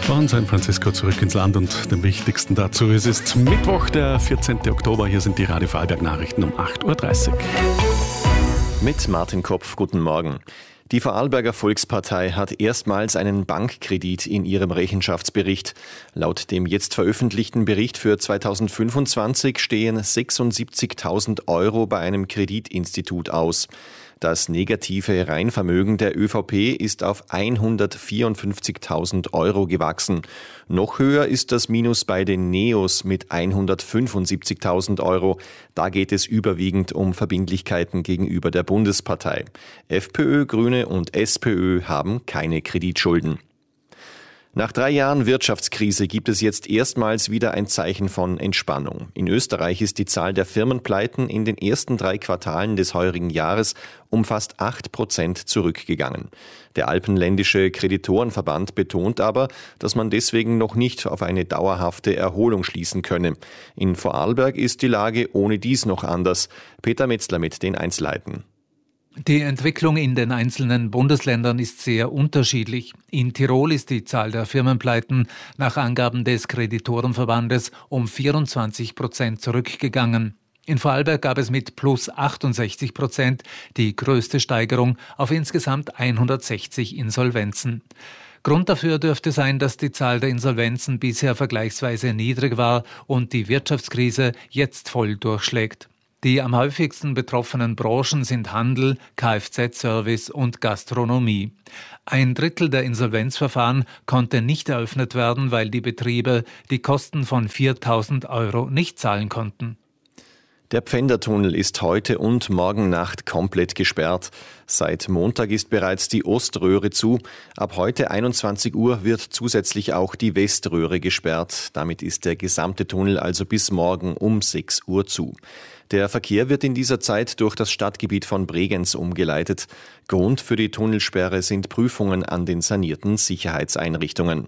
Von San Francisco zurück ins Land und dem Wichtigsten dazu. Es ist Mittwoch, der 14. Oktober. Hier sind die Radio Vorarlberg-Nachrichten um 8.30 Uhr. Mit Martin Kopf, guten Morgen. Die Vorarlberger Volkspartei hat erstmals einen Bankkredit in ihrem Rechenschaftsbericht. Laut dem jetzt veröffentlichten Bericht für 2025 stehen 76.000 Euro bei einem Kreditinstitut aus. Das negative Reinvermögen der ÖVP ist auf 154.000 Euro gewachsen. Noch höher ist das Minus bei den Neos mit 175.000 Euro. Da geht es überwiegend um Verbindlichkeiten gegenüber der Bundespartei. FPÖ, Grüne und SPÖ haben keine Kreditschulden. Nach 3 Jahren Wirtschaftskrise gibt es jetzt erstmals wieder ein Zeichen von Entspannung. In Österreich ist die Zahl der Firmenpleiten in den ersten 3 Quartalen des heurigen Jahres um fast 8% zurückgegangen. Der Alpenländische Kreditorenverband betont aber, dass man deswegen noch nicht auf eine dauerhafte Erholung schließen könne. In Vorarlberg ist die Lage ohne dies noch anders. Peter Metzler mit den Einzelheiten. Die Entwicklung in den einzelnen Bundesländern ist sehr unterschiedlich. In Tirol ist die Zahl der Firmenpleiten nach Angaben des Kreditorenverbandes um 24% zurückgegangen. In Vorarlberg gab es mit plus 68% die größte Steigerung auf insgesamt 160 Insolvenzen. Grund dafür dürfte sein, dass die Zahl der Insolvenzen bisher vergleichsweise niedrig war und die Wirtschaftskrise jetzt voll durchschlägt. Die am häufigsten betroffenen Branchen sind Handel, Kfz-Service und Gastronomie. 1/3 der Insolvenzverfahren konnte nicht eröffnet werden, weil die Betriebe die Kosten von 4.000 Euro nicht zahlen konnten. Der Pfändertunnel ist heute und morgen Nacht komplett gesperrt. Seit Montag ist bereits die Oströhre zu. Ab heute 21 Uhr wird zusätzlich auch die Weströhre gesperrt. Damit ist der gesamte Tunnel also bis morgen um 6 Uhr zu. Der Verkehr wird in dieser Zeit durch das Stadtgebiet von Bregenz umgeleitet. Grund für die Tunnelsperre sind Prüfungen an den sanierten Sicherheitseinrichtungen.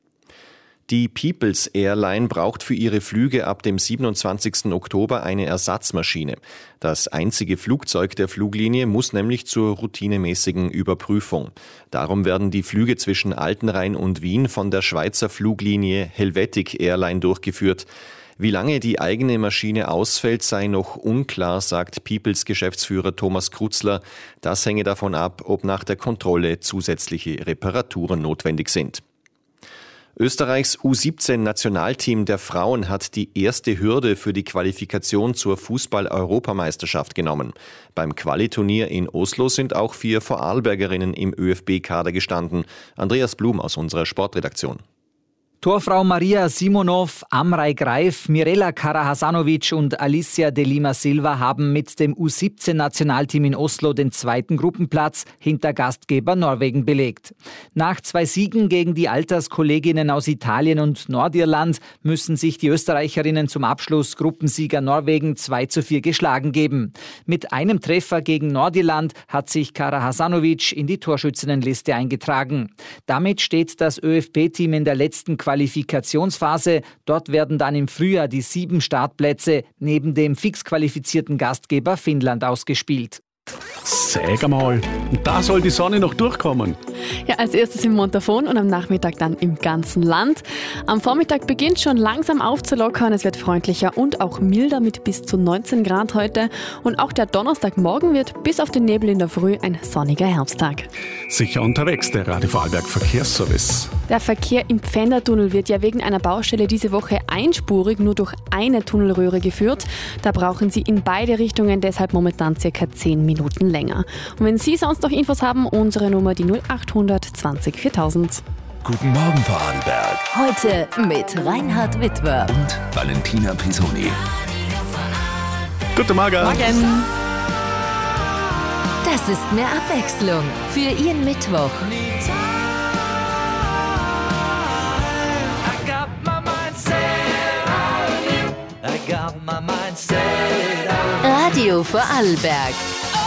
Die People's Airline braucht für ihre Flüge ab dem 27. Oktober eine Ersatzmaschine. Das einzige Flugzeug der Fluglinie muss nämlich zur routinemäßigen Überprüfung. Darum werden die Flüge zwischen Altenrhein und Wien von der Schweizer Fluglinie Helvetic Airline durchgeführt. Wie lange die eigene Maschine ausfällt, sei noch unklar, sagt People's Geschäftsführer Thomas Krutzler. Das hänge davon ab, ob nach der Kontrolle zusätzliche Reparaturen notwendig sind. Österreichs U17-Nationalteam der Frauen hat die erste Hürde für die Qualifikation zur Fußball-Europameisterschaft genommen. Beim Qualiturnier in Oslo sind auch 4 Vorarlbergerinnen im ÖFB-Kader gestanden. Andreas Blum aus unserer Sportredaktion. Torfrau Maria Simonov, Amrei Greif, Mirela Karahasanovic und Alicia de Lima Silva haben mit dem U17-Nationalteam in Oslo den 2. Gruppenplatz hinter Gastgeber Norwegen belegt. Nach 2 Siegen gegen die Alterskolleginnen aus Italien und Nordirland müssen sich die Österreicherinnen zum Abschluss Gruppensieger Norwegen 2:4 geschlagen geben. Mit einem Treffer gegen Nordirland hat sich Karahasanovic in die Torschützinnenliste eingetragen. Damit steht das ÖFB-Team in der letzten Qualifikationsphase. Dort werden dann im Frühjahr die 7 Startplätze neben dem fix qualifizierten Gastgeber Finnland ausgespielt. Sag einmal, da soll die Sonne noch durchkommen. Ja, als erstes im Montafon und am Nachmittag dann im ganzen Land. Am Vormittag beginnt schon langsam aufzulockern. Es wird freundlicher und auch milder mit bis zu 19 Grad heute. Und auch der Donnerstagmorgen wird bis auf den Nebel in der Früh ein sonniger Herbsttag. Sicher unterwegs, der Radio Vorarlberg Verkehrsservice. Der Verkehr im Pfändertunnel wird ja wegen einer Baustelle diese Woche einspurig nur durch eine Tunnelröhre geführt. Da brauchen Sie in beide Richtungen deshalb momentan circa 10 Minuten länger. Und wenn Sie sonst noch Infos haben, unsere Nummer die 0800 20 4000. Guten Morgen Vorarlberg. Heute mit Reinhard Witwer Und Valentina Pisoni. Guten Morgen. Morgen. Das ist mehr Abwechslung für Ihren Mittwoch. Radio Vorarlberg.